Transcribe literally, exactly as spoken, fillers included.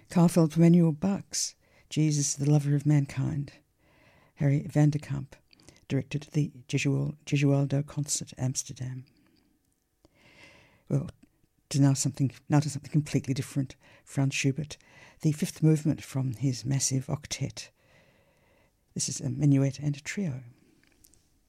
Carl Philipp Emanuel Bach's Jesus, the Lover of Mankind. Harry van der Kamp directed the Gesualdo concert, Amsterdam. Well, to now something now to something completely different. Franz Schubert, the fifth movement from his massive octet. This is a minuet and a trio.